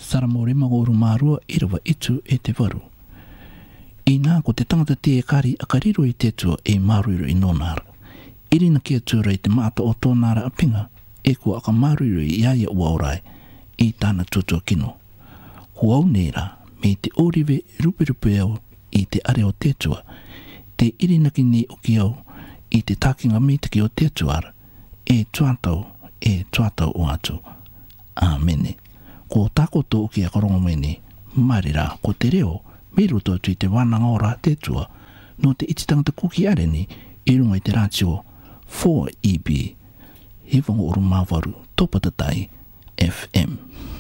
saramore magoro marua irawa itu e te waru. I nā ko te tangata te kari a kariro i te tua e maruro i nonara. Irina kia tura i te maata o tōnara a pinga e ko aka maruro i iaia uaurai i tāna tutua kino. Huau nera me te oriwe ruperupe au i te are o te tua, te irinaki ni uki au i te takinga mitiki o te tuara e tuatau o atu. Āmene. Ko takoto uki a karongo mene, marira ko te reo, me roto atu i te wānanga ora te tua, no te ititangata kuki areni, i runga i te rātio 4EB, he whango oru mawaru, topatatai FM.